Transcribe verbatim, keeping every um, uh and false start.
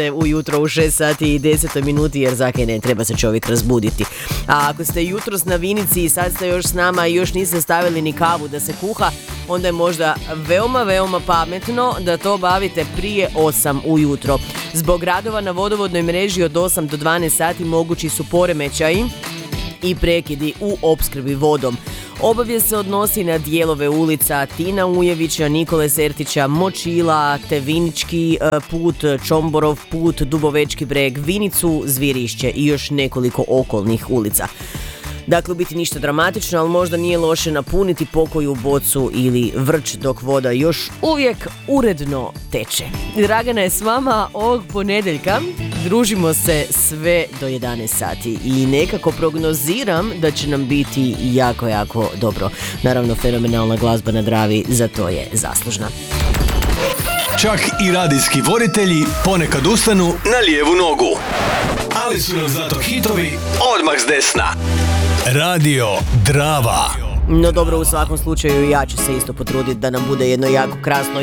ujutro u šest sati i deset minuti, jer zakaj ne, treba se čovjek razbuditi. A ako ste jutros na vinici i sad ste još s nama i još niste stavili ni kavu da se kuha, onda je možda veoma, veoma pametno da to obavite prije osam ujutro. Zbog radova na vodovodnoj mreži od osam do dvanaest sati mogući su poremećaji i prekidi u opskrbi vodom. Obavijest se odnosi na dijelove ulica Tina Ujevića, Nikole Sertića, Močila, te Vinički put, Čomborov put, Dubovečki breg, Vinicu, Zvirišće i još nekoliko okolnih ulica. Dakle, u biti ništa dramatično, ali možda nije loše napuniti pokoju bocu ili vrč dok voda još uvijek uredno teče. Dragana je s vama ovog ponedjeljka. Družimo se sve do jedanaest sati i nekako prognoziram da će nam biti jako, jako dobro. Naravno, fenomenalna glazba na Dravi za to je zaslužna. Čak i radijski voditelji ponekad ustanu na lijevu nogu. Ali su nam zato hitovi odmah s desna. Radio Drava. No dobro, u svakom slučaju ja ću se isto potruditi da nam bude jedno jako krasno